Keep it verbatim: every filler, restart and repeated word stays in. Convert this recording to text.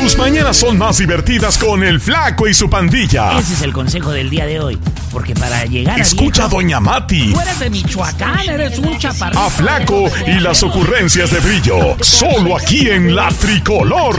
Tus mañanas son más divertidas con el Flaco y su pandilla. Ese es el consejo del día de hoy. Porque para llegar a Escucha a Doña Mati. Tú eres de Michoacán, eres un chaparrito. A Flaco y las ocurrencias de Brillo. Solo aquí en La Tricolor.